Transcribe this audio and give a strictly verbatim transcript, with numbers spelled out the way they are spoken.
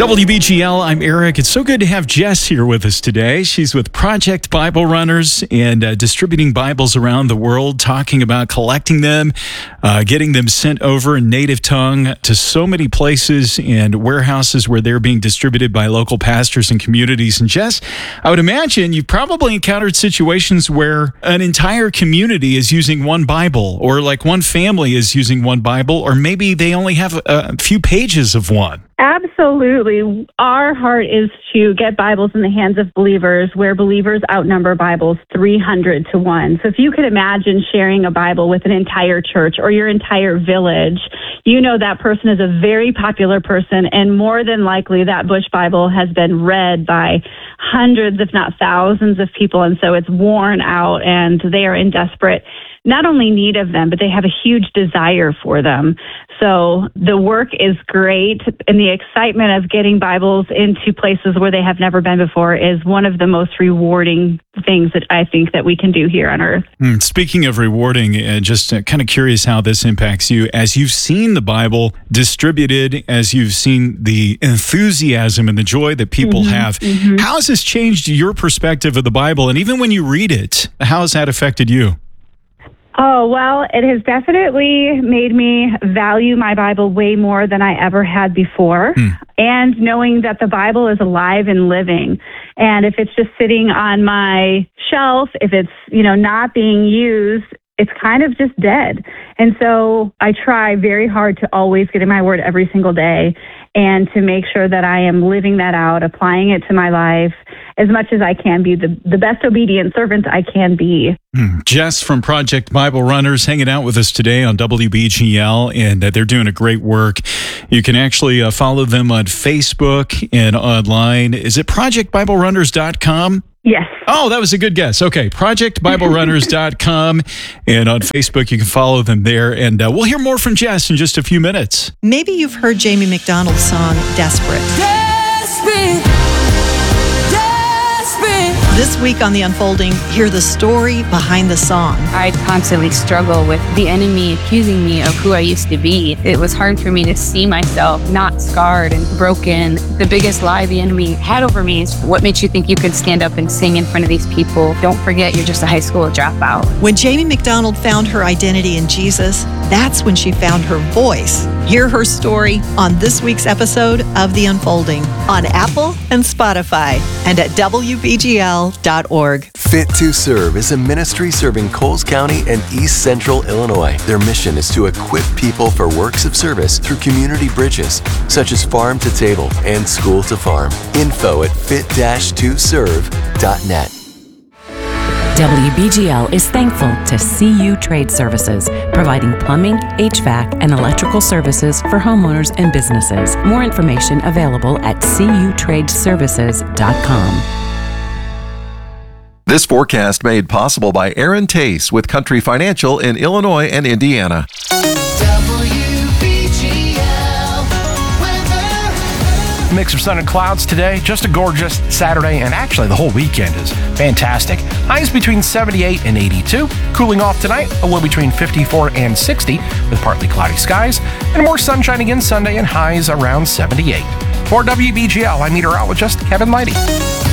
W B G L, I'm Eric. It's so good to have Jess here with us today. She's with Project Bible Runners and uh, distributing Bibles around the world, talking about collecting them, uh, getting them sent over in native tongue to so many places and warehouses where they're being distributed by local pastors and communities. And Jess, I would imagine you've probably encountered situations where an entire community is using one Bible, or like one family is using one Bible, or maybe they only have a, a few pages of one. Absolutely. Our heart is to get Bibles in the hands of believers where believers outnumber Bibles three hundred to one. So if you could imagine sharing a Bible with an entire church or your entire village, you know that person is a very popular person, and more than likely that Bush Bible has been read by hundreds, if not thousands of people, and so it's worn out and they are in desperate not only need of them, but they have a huge desire for them. So the work is great, and the excitement of getting Bibles into places where they have never been before is one of the most rewarding things that I think that we can do here on earth. Mm, speaking of rewarding, uh, just uh, kind of curious how this impacts you. As you've seen the Bible distributed, as you've seen the enthusiasm and the joy that people Mm-hmm, have, mm-hmm. how has this changed your perspective of the Bible? And even when you read it, how has that affected you? Oh, well, it has definitely made me value my Bible way more than I ever had before. Mm. And knowing that the Bible is alive and living. And if it's just sitting on my shelf, if it's, you know, not being used, it's kind of just dead. And so I try very hard to always get in my word every single day and to make sure that I am living that out, applying it to my life as much as I can be, the, the best obedient servant I can be. Mm. Jess from Project Bible Runners hanging out with us today on W B G L, and uh, they're doing a great work. You can actually uh, follow them on Facebook and online. Is it project bible runners dot com? Yes. Oh, that was a good guess. Okay, project bible runners dot com, and on Facebook you can follow them there. And uh, we'll hear more from Jess in just a few minutes. Maybe you've heard Jamie McDonald's song, Desperate. Desperate. This week on The Unfolding, hear the story behind the song. I constantly struggle with the enemy accusing me of who I used to be. It was hard for me to see myself not scarred and broken. The biggest lie the enemy had over me is, what makes you think you could stand up and sing in front of these people? Don't forget, you're just a high school dropout. When Jamie McDonald found her identity in Jesus, that's when she found her voice. Hear her story on this week's episode of The Unfolding on Apple and Spotify and at W B G L dot org. Fit to Serve is a ministry serving Coles County and East Central Illinois. Their mission is to equip people for works of service through community bridges, such as farm to table and school to farm. Info at fit dash to serve dot net. W B G L is thankful to C U Trade Services, providing plumbing, H V A C, and electrical services for homeowners and businesses. More information available at c u trade services dot com. This forecast made possible by Aaron Tace with Country Financial in Illinois and Indiana. Mix of sun and clouds today. Just a gorgeous Saturday, and actually the whole weekend is fantastic. Highs between seventy-eight and eighty-two. Cooling off tonight, a low between fifty-four and sixty with partly cloudy skies, and more sunshine again Sunday and highs around seventy-eight. For W B G L, I'm meteorologist Kevin Lighty.